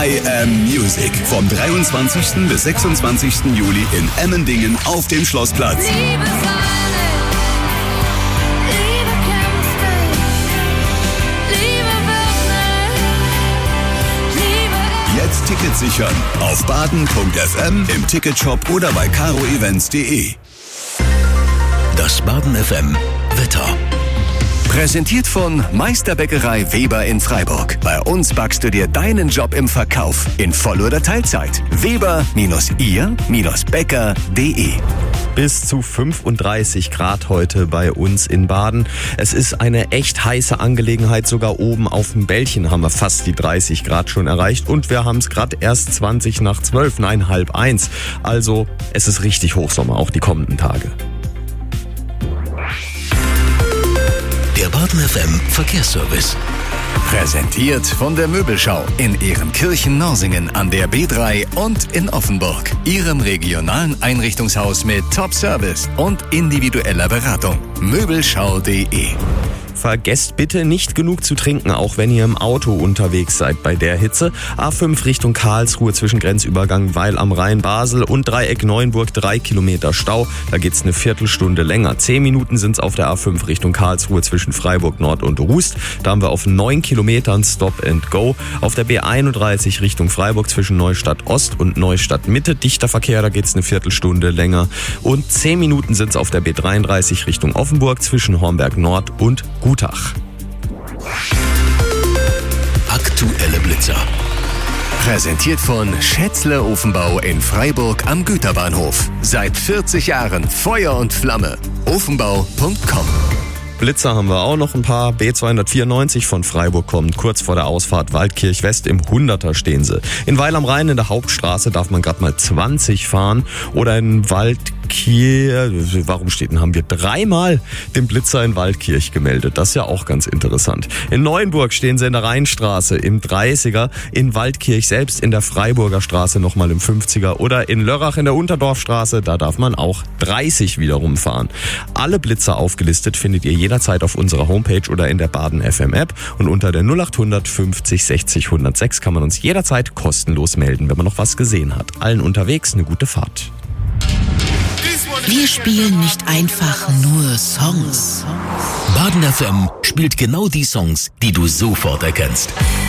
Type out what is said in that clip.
I Am Music. Vom 23. bis 26. Juli in Emmendingen auf dem Schlossplatz. Liebe Sahne, Liebe kämpfte, Liebe wird Liebe. Jetzt Tickets sichern auf baden.fm, im Ticketshop oder bei caroevents.de. Das Baden FM Wetter. Präsentiert von Meisterbäckerei Weber in Freiburg. Bei uns backst du dir deinen Job im Verkauf in Voll- oder Teilzeit. Weber-ihr-bäcker.de. Bis zu 35 Grad heute bei uns in Baden. Es ist eine echt heiße Angelegenheit. Sogar oben auf dem Bällchen haben wir fast die 30 Grad schon erreicht. Und wir haben es gerade erst 20 nach 12, nein, 12:30. Also es ist richtig Hochsommer, auch die kommenden Tage. Der Baden FM Verkehrsservice. Präsentiert von der Möbelschau in Ehrenkirchen-Norsingen an der B3 und in Offenburg. Ihrem regionalen Einrichtungshaus mit Top-Service und individueller Beratung. Möbelschau.de. Vergesst bitte nicht genug zu trinken, auch wenn ihr im Auto unterwegs seid bei der Hitze. A5 Richtung Karlsruhe zwischen Grenzübergang Weil am Rhein Basel und Dreieck Neuenburg 3 Kilometer Stau. Da geht's eine Viertelstunde länger. 10 Minuten sind's auf der A5 Richtung Karlsruhe zwischen Freiburg Nord und Rust. Da haben wir auf 9 Kilometern Stop and Go. Auf der B31 Richtung Freiburg zwischen Neustadt Ost und Neustadt Mitte. Dichter Verkehr, da geht's eine Viertelstunde länger. Und 10 Minuten sind's auf der B33 Richtung Offenburg zwischen Hornberg Nord und Gutach. Aktuelle Blitzer. Präsentiert von Schätzle Ofenbau in Freiburg am Güterbahnhof. Seit 40 Jahren Feuer und Flamme. Ofenbau.com. Blitzer haben wir auch noch ein paar. B294 von Freiburg kommt kurz vor der Ausfahrt Waldkirch West im 100er stehen sie. In Weil am Rhein in der Hauptstraße darf man gerade mal 20 fahren. Oder in warum haben wir dreimal den Blitzer in Waldkirch gemeldet? Das ist ja auch ganz interessant. In Neuenburg stehen sie in der Rheinstraße im 30er. In Waldkirch selbst in der Freiburger Straße nochmal im 50er. Oder in Lörrach in der Unterdorfstraße, da darf man auch 30 wiederum fahren. Alle Blitzer aufgelistet findet ihr jederzeit auf unserer Homepage oder in der Baden FM App. Und unter der 0800 50 60 106 kann man uns jederzeit kostenlos melden, wenn man noch was gesehen hat. Allen unterwegs eine gute Fahrt. Wir spielen nicht einfach nur Songs. Baden FM spielt genau die Songs, die du sofort erkennst.